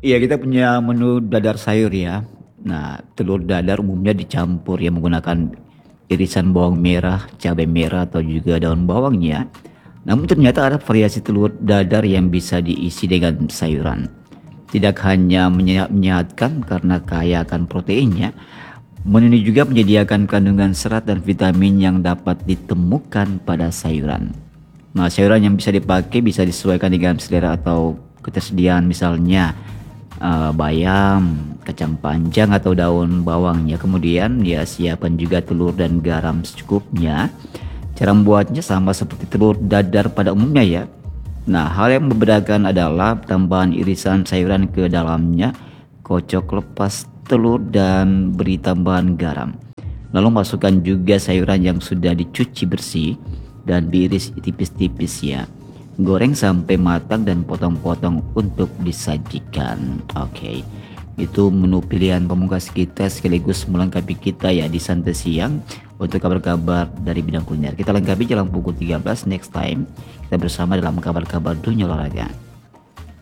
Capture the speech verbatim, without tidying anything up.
Iya, kita punya menu dadar sayur ya. Nah, telur dadar umumnya dicampur ya menggunakan irisan bawang merah, cabai merah atau juga daun bawangnya. Namun ternyata ada variasi telur dadar yang bisa diisi dengan sayuran. Tidak hanya menyehatkan karena kaya akan proteinnya, menu ini juga menyediakan kandungan serat dan vitamin yang dapat ditemukan pada sayuran. Nah, sayuran yang bisa dipakai bisa disesuaikan dengan selera atau ketersediaan, misalnya eh, bayam, kacang panjang atau daun bawangnya. Kemudian ya siapkan juga telur dan garam secukupnya. Cara membuatnya sama seperti telur dadar pada umumnya ya. Nah, hal yang membedakan adalah tambahan irisan sayuran ke dalamnya. Kocok lepas telur dan beri tambahan garam. Lalu masukkan juga sayuran yang sudah dicuci bersih dan diiris tipis-tipis ya. Goreng sampai matang dan potong-potong untuk disajikan. Oke. Itu menu pilihan pamungkas kita sekaligus melengkapi kita ya di santai siang untuk kabar-kabar dari bidang kuliner. Kita lengkapi jelang pukul tiga belas next time. Kita bersama dalam kabar-kabar dunia olahraga.